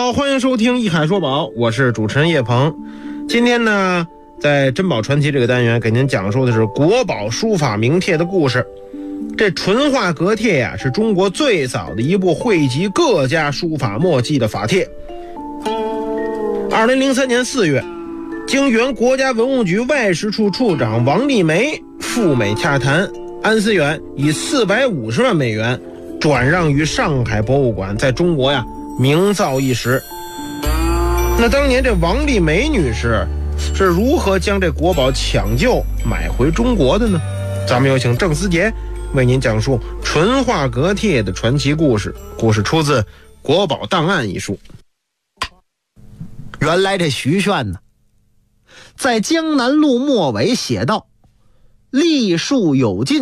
好，欢迎收听一海说宝，我是主持人叶鹏。今天呢，在珍宝传奇这个单元给您讲述的是国宝书法名帖的故事。这淳化阁帖呀，是中国最早的一部汇集各家书法墨迹的法帖。2003年4月，经原国家文物局外事处处长王立梅赴美洽谈，安思远以450万美元转让于上海博物馆，在中国呀名噪一时。那当年这王丽梅女士是如何将这国宝抢救买回中国的呢？咱们有请郑思杰为您讲述淳化阁帖的传奇故事。故事出自《国宝档案》一书。 原来这徐铉呢，在江南路末尾写道：立树有尽，